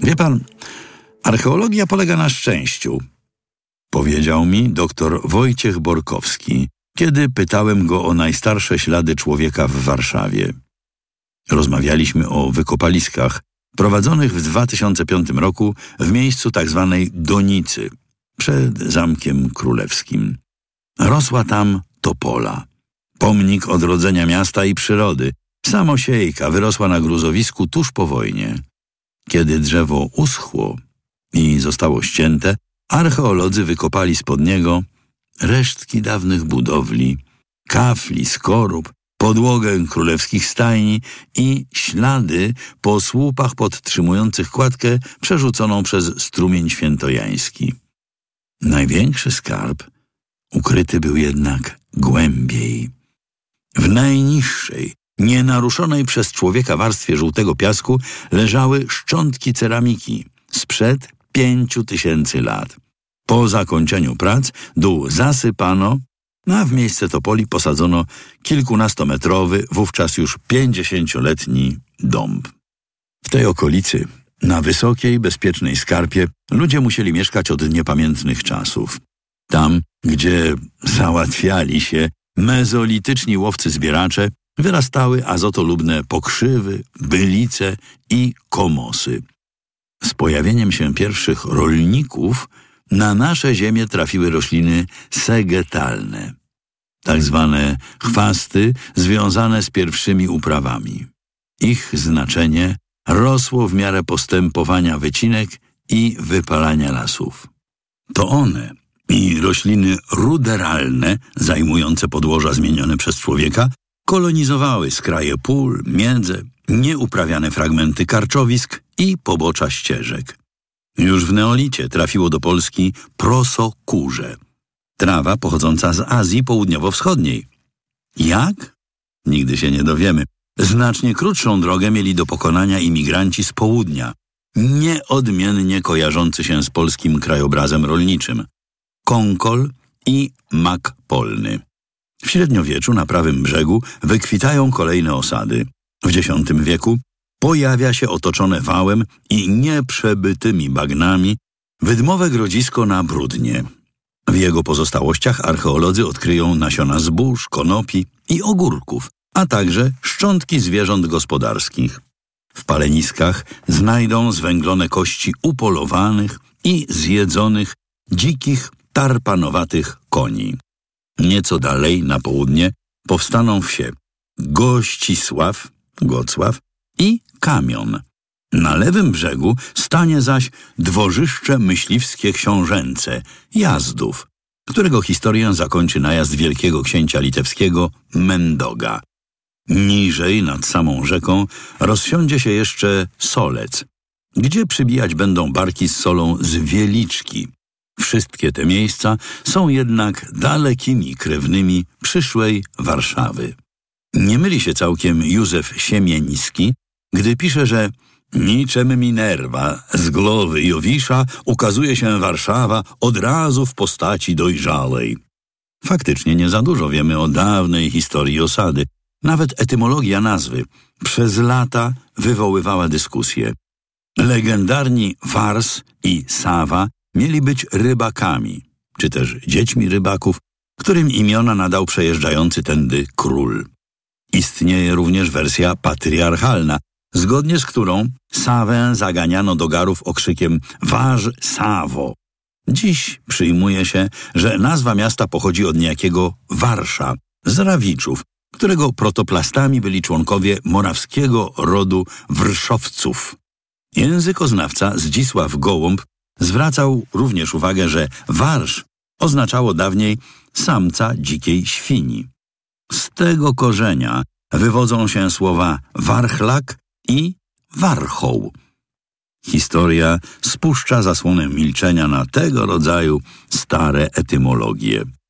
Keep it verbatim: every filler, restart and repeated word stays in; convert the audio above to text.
Wie pan, archeologia polega na szczęściu, powiedział mi doktor Wojciech Borkowski, kiedy pytałem go o najstarsze ślady człowieka w Warszawie. Rozmawialiśmy o wykopaliskach prowadzonych w dwa tysiące piątym roku w miejscu tzw. Donicy, przed Zamkiem Królewskim. Rosła tam topola, pomnik odrodzenia miasta i przyrody. Samosiejka wyrosła na gruzowisku tuż po wojnie. Kiedy drzewo uschło i zostało ścięte, archeolodzy wykopali spod niego resztki dawnych budowli, kafli, skorup, podłogę królewskich stajni i ślady po słupach podtrzymujących kładkę przerzuconą przez strumień świętojański. Największy skarb ukryty był jednak głębiej. W najniższej, nienaruszonej przez człowieka warstwie żółtego piasku leżały szczątki ceramiki sprzed pięciu tysięcy lat. Po zakończeniu prac dół zasypano, a w miejsce topoli posadzono kilkunastometrowy, wówczas już pięćdziesięcioletni dąb. W tej okolicy, na wysokiej, bezpiecznej skarpie, ludzie musieli mieszkać od niepamiętnych czasów. Tam, gdzie załatwiali się mezolityczni łowcy-zbieracze, wyrastały azotolubne pokrzywy, bylice i komosy. Z pojawieniem się pierwszych rolników na nasze ziemię trafiły rośliny segetalne, tak zwane chwasty związane z pierwszymi uprawami. Ich znaczenie rosło w miarę postępowania wycinek i wypalania lasów. To one i rośliny ruderalne, zajmujące podłoża zmienione przez człowieka, kolonizowały skraje pól, miedze, nieuprawiane fragmenty karczowisk i pobocza ścieżek. Już w neolicie trafiło do Polski prosokurze, trawa pochodząca z Azji Południowo-Wschodniej. Jak? Nigdy się nie dowiemy. Znacznie krótszą drogę mieli do pokonania imigranci z południa, nieodmiennie kojarzący się z polskim krajobrazem rolniczym. Konkol i mak polny. W średniowieczu na prawym brzegu wykwitają kolejne osady. W dziesiątym wieku pojawia się otoczone wałem i nieprzebytymi bagnami wydmowe grodzisko na Brudnie. W jego pozostałościach archeolodzy odkryją nasiona zbóż, konopi i ogórków, a także szczątki zwierząt gospodarskich. W paleniskach znajdą zwęglone kości upolowanych i zjedzonych dzikich, tarpanowatych koni. Nieco dalej, na południe, powstaną wsie Gościsław, Gocław i Kamion. Na lewym brzegu stanie zaś dworzyszcze myśliwskie książęce, Jazdów, którego historię zakończy najazd wielkiego księcia litewskiego Mendoga. Niżej, nad samą rzeką, rozsiądzie się jeszcze Solec, gdzie przybijać będą barki z solą z Wieliczki. Wszystkie te miejsca są jednak dalekimi krewnymi przyszłej Warszawy. Nie myli się całkiem Józef Siemieniski, gdy pisze, że niczem Minerva z głowy Jowisza ukazuje się Warszawa od razu w postaci dojrzałej. Faktycznie nie za dużo wiemy o dawnej historii osady. Nawet etymologia nazwy przez lata wywoływała dyskusję. Legendarni Wars i Sawa mieli być rybakami, czy też dziećmi rybaków, którym imiona nadał przejeżdżający tędy król. Istnieje również wersja patriarchalna, zgodnie z którą Sawę zaganiano do Garów okrzykiem „Waż Sawo”. Dziś przyjmuje się, że nazwa miasta pochodzi od niejakiego Warsza z Rawiczów, którego protoplastami byli członkowie morawskiego rodu Wrszowców. Językoznawca Zdzisław Gołąb zwracał również uwagę, że warsz oznaczało dawniej samca dzikiej świni. Z tego korzenia wywodzą się słowa warchlak i warchoł. Historia spuszcza zasłonę milczenia na tego rodzaju stare etymologie.